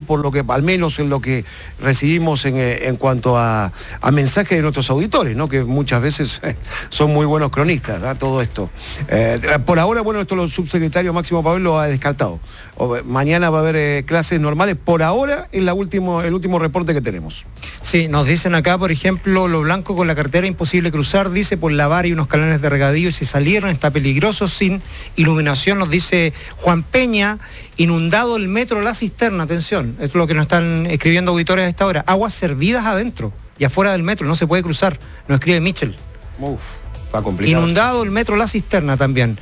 por lo que, al menos en lo que recibimos en cuanto a mensajes de nuestros auditores, ¿no? Que muchas veces son muy buenos cronistas, ¿no? Todo esto. Por ahora, bueno, esto el subsecretario Máximo Pavel lo ha descartado. Mañana va a haber clases normales, por ahora es el último reporte que tenemos. Sí, nos dicen acá, por ejemplo, Lo Blanco con la carretera imposible cruzar, dice, por la vara y unos canales de regadío, y si salieron está peligroso sin iluminación, nos dice Juan Peña. Inundado el metro La Cisterna, atención, esto es lo que nos están escribiendo auditores a esta hora, aguas servidas adentro y afuera del metro, no se puede cruzar, nos escribe Michel. Está complicado. Inundado el metro La Cisterna también.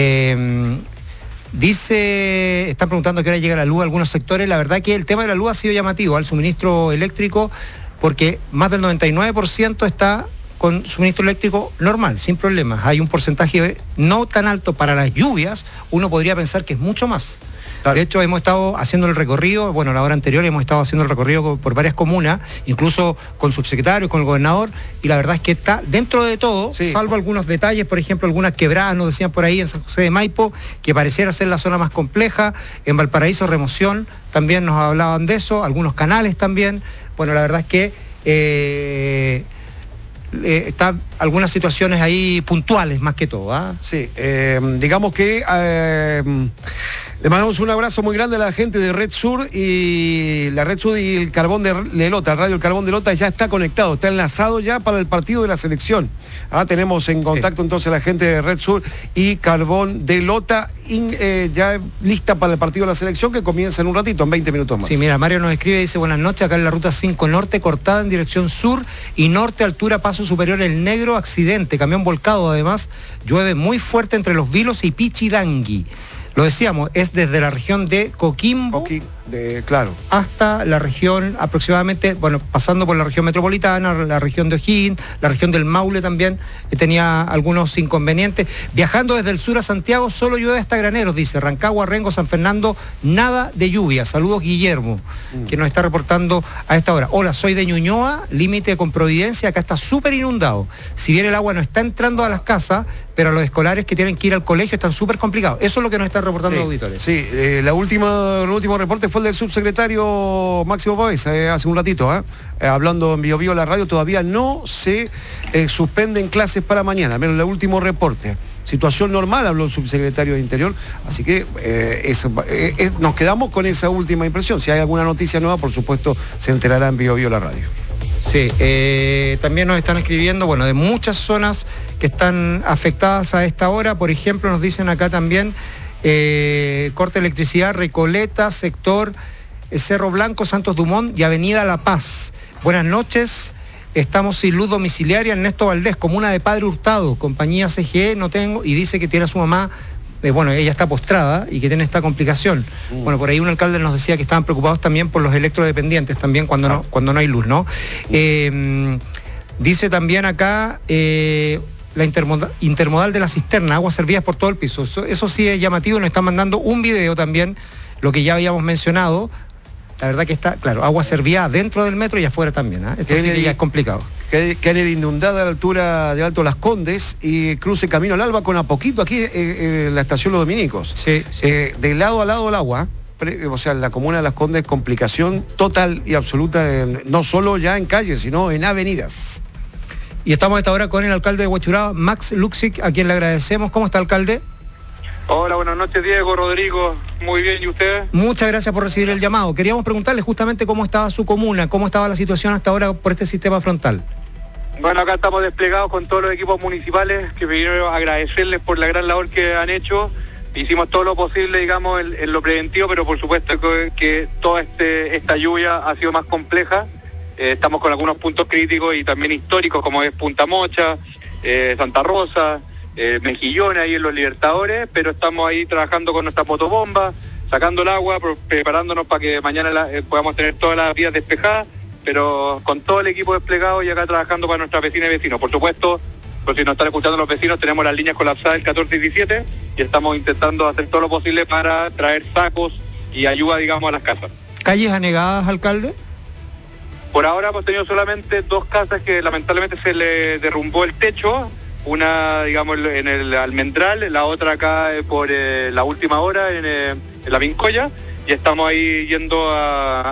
Dice, están preguntando a qué hora llega la luz a algunos sectores. La verdad que el tema de la luz ha sido llamativo al suministro eléctrico, porque más del 99% está con suministro eléctrico normal, sin problemas. Hay un porcentaje no tan alto para las lluvias, uno podría pensar que es mucho más. De hecho, hemos estado haciendo el recorrido, bueno, la hora anterior hemos estado haciendo el recorrido por varias comunas, incluso con subsecretarios, con el gobernador, y la verdad es que está dentro de todo, sí, salvo algunos detalles, por ejemplo, algunas quebradas, nos decían por ahí en San José de Maipo, que pareciera ser la zona más compleja, en Valparaíso, Remoción, también nos hablaban de eso, algunos canales también. Bueno, la verdad es que están algunas situaciones ahí puntuales más que todo, ¿ah? Sí, digamos que le mandamos un abrazo muy grande a la gente de Red Sur, y la Red Sur y el Carbón de Lota, el radio El Carbón de Lota ya está conectado, está enlazado ya para el partido de la selección. Tenemos en contacto entonces a la gente de Red Sur y Carbón de Lota, ya lista para el partido de la selección, que comienza en un ratito, en 20 minutos más. Sí, mira, Mario nos escribe, dice, buenas noches, acá en la ruta 5 Norte, cortada en dirección sur y norte, altura Paso Superior El Negro, accidente, camión volcado, además llueve muy fuerte entre Los Vilos y Pichidangui. Lo decíamos, es desde la región de Coquimbo, claro, hasta la región aproximadamente, bueno, pasando por la región metropolitana, la región de O'Higgins, la región del Maule también, tenía algunos inconvenientes. Viajando desde el sur a Santiago, solo llueve hasta Graneros, dice, Rancagua, Rengo, San Fernando, nada de lluvia. Saludos, Guillermo, que nos está reportando a esta hora. Hola, soy de Ñuñoa, límite con Providencia, acá está súper inundado. Si bien el agua no está entrando a las casas, pero los escolares que tienen que ir al colegio están súper complicados. Eso es lo que nos están reportando los auditores. Sí, el último reporte fue el del subsecretario Máximo Pavés, hace un ratito, hablando en Bio Bio la radio, todavía no se suspenden clases para mañana, al menos el último reporte. Situación normal, habló el subsecretario de Interior, así que nos quedamos con esa última impresión. Si hay alguna noticia nueva, por supuesto, se enterará en Bio Bio la radio. Sí, también nos están escribiendo, bueno, de muchas zonas que están afectadas a esta hora. Por ejemplo, nos dicen acá también, corte de electricidad, Recoleta, sector Cerro Blanco, Santos Dumont y Avenida La Paz. Buenas noches, estamos sin luz domiciliaria. Ernesto Valdés, comuna de Padre Hurtado, compañía CGE, no tengo, y dice que tiene a su mamá, bueno, ella está postrada y que tiene esta complicación. Bueno, por ahí un alcalde nos decía que estaban preocupados también por los electrodependientes, también cuando no hay luz, ¿no? Dice también acá la intermodal de La Cisterna, aguas servidas por todo el piso. Eso sí es llamativo, nos están mandando un video también, lo que ya habíamos mencionado. La verdad que está, claro, agua servida dentro del metro y afuera también, Esto sí que ya es complicado. Kennedy inundada a la altura del Alto Las Condes y cruce Camino al Alba con a poquito aquí la estación Los Dominicos. Sí. De lado a lado el agua, o sea, la comuna de Las Condes, complicación total y absoluta, no solo ya en calles, sino en avenidas. Y estamos a esta hora con el alcalde de Huachuraba, Max Luxic, a quien le agradecemos. ¿Cómo está, alcalde? Hola, buenas noches, Diego, Rodrigo. Muy bien, ¿y usted? Muchas gracias por recibir el llamado. Queríamos preguntarle justamente cómo estaba su comuna, cómo estaba la situación hasta ahora por este sistema frontal. Bueno, acá estamos desplegados con todos los equipos municipales, que primero agradecerles por la gran labor que han hecho. Hicimos todo lo posible, digamos, en lo preventivo, pero por supuesto que toda esta lluvia ha sido más compleja. Estamos con algunos puntos críticos y también históricos, como es Punta Mocha, Santa Rosa, Mejillones ahí en los Libertadores, pero estamos ahí trabajando con nuestra motobomba, sacando el agua, preparándonos para que mañana podamos tener todas las vías despejadas, pero con todo el equipo desplegado y acá trabajando para nuestras vecinas y vecinos. Por supuesto, por si nos están escuchando los vecinos, tenemos las líneas colapsadas el 14 y 17 y estamos intentando hacer todo lo posible para traer sacos y ayuda, digamos, a las casas. ¿Calles anegadas, alcalde? Por ahora hemos tenido solamente 2 casas que lamentablemente se le derrumbó el techo, una, digamos, en el Almendral, la otra acá por la última hora en la Vincoya, y estamos ahí yendo a